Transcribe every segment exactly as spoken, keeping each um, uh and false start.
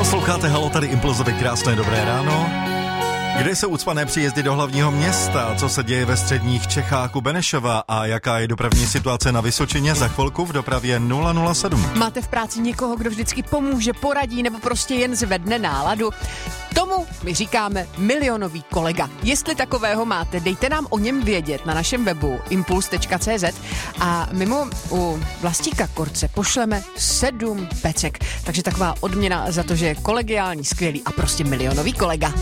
Posloucháte Halo, tady Impulzovi, krásné dobré ráno. Kde jsou ucpané příjezdy do hlavního města? Co se děje ve středních Čechách u Benešova? A jaká je dopravní situace na Vysočině? Za chvilku v dopravě nula nula sedm. Máte v práci někoho, kdo vždycky pomůže, poradí nebo prostě jen zvedne náladu? Tomu my říkáme milionový kolega. Jestli takového máte, dejte nám o něm vědět na našem webu impuls tečka cé zet a my mu u Vlastíka Korce pošleme sedm pecek. Takže taková odměna za to, že je kolegiální, skvělý a prostě milionový kolega.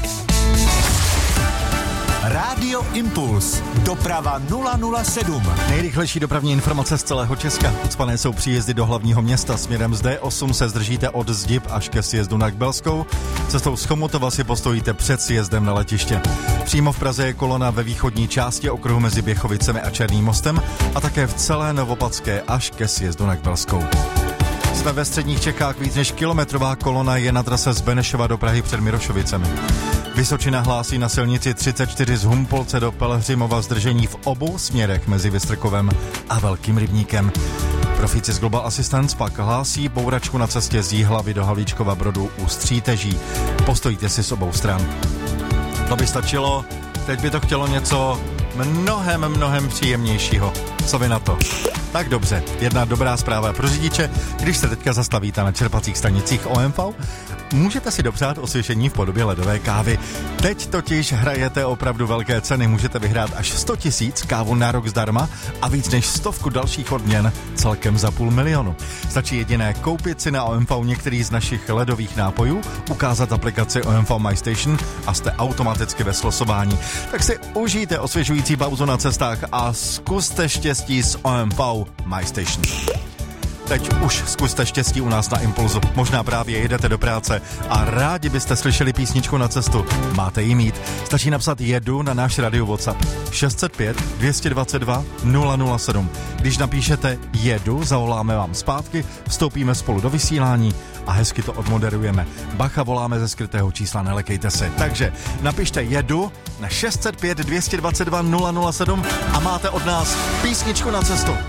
Rádio Impuls. Doprava nula nula sedm. Nejrychlejší dopravní informace z celého Česka. Ucpané jsou příjezdy do hlavního města. Směrem z D osm se zdržíte od Zdib až ke sjezdu na Kbelskou. Cestou z Chomutova si postojíte před sjezdem na letiště. Přímo v Praze je kolona ve východní části okruhu mezi Běchovicemi a Černým mostem a také v celé Novopatské až ke sjezdu na Kbelskou. Jsme ve středních Čechách, víc než kilometrová kolona je na trase z Benešova do Prahy před Mirošovicemi. Vysočina hlásí na silnici třicet čtyři z Humpolce do Pelhřimova zdržení v obou směrech mezi Vystrkovem a Velkým Rybníkem. Profíci z Global Assistance pak hlásí bouračku na cestě z Jihlavy do Havlíčkova Brodu u Stříteží. Postojíte si s obou stran. To by stačilo, teď by to chtělo něco mnohem, mnohem příjemnějšího. Co vy na to? Tak dobře, jedna dobrá zpráva pro řidiče, když se teďka zastavíte na čerpacích stanicích O M V, můžete si dopřát osvěžení v podobě ledové kávy. Teď totiž hrajete opravdu velké ceny, můžete vyhrát až sto tisíc, kávu na rok zdarma a víc než stovku dalších odměn celkem za půl milionu. Stačí jediné koupit si na O M V některý z našich ledových nápojů, ukázat aplikaci O M V My Station a jste automaticky ve slosování. Tak si užijte osvěžující pauzu na cestách a zkuste štěstí s O M V My Station. Teď už zkuste štěstí u nás na Impulzu. Možná právě jedete do práce a rádi byste slyšeli písničku na cestu. Máte ji mít. Stačí napsat jedu na náš radio WhatsApp šest set pět dvě dvacet dva nula nula sedm. Když napíšete jedu, zavoláme vám zpátky, vstoupíme spolu do vysílání a hezky to odmoderujeme. Bacha, voláme ze skrytého čísla, nelekejte se. Takže napište jedu na šest set pět dvě dvacet dva nula nula sedm a máte od nás písničku na cestu.